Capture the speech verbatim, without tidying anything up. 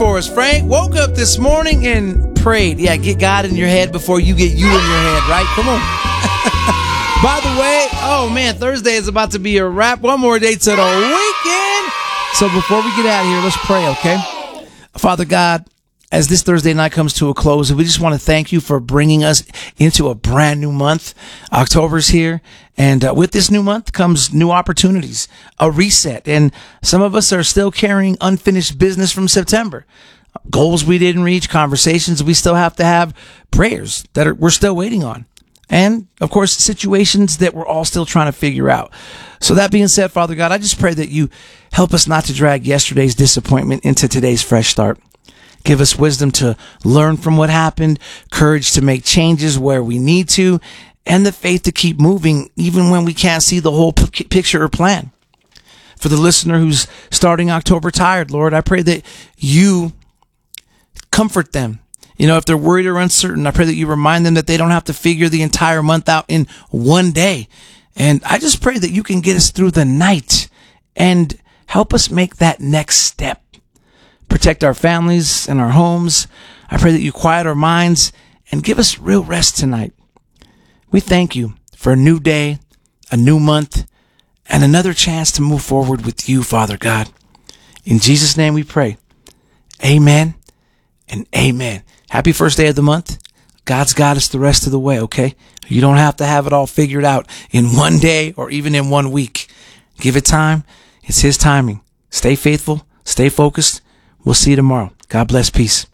for us. Frank woke up this morning and prayed. Yeah, get God in your head before you get you in your head, right? Come on. By the way, oh man, Thursday is about to be a wrap. One more day to the weekend. So before we get out of here, let's pray, okay? Father God, as this Thursday night comes to a close, we just want to thank you for bringing us into a brand new month. October's here, and uh, with this new month comes new opportunities, a reset, and some of us are still carrying unfinished business from September. Goals we didn't reach, conversations we still have to have, prayers that are, we're still waiting on, and, of course, situations that we're all still trying to figure out. So that being said, Father God, I just pray that you help us not to drag yesterday's disappointment into today's fresh start. Give us wisdom to learn from what happened, courage to make changes where we need to, and the faith to keep moving even when we can't see the whole p- picture or plan. For the listener who's starting October tired, Lord, I pray that you comfort them. You know, if they're worried or uncertain, I pray that you remind them that they don't have to figure the entire month out in one day. And I just pray that you can get us through the night and help us make that next step. Protect our families and our homes. I pray that you quiet our minds and give us real rest tonight. We thank you for a new day, a new month, and another chance to move forward with you, Father God. In Jesus' name we pray. Amen and amen. Happy first day of the month. God's got us the rest of the way, okay? You don't have to have it all figured out in one day or even in one week. Give it time. It's his timing. Stay faithful. Stay focused. We'll see you tomorrow. God bless. Peace.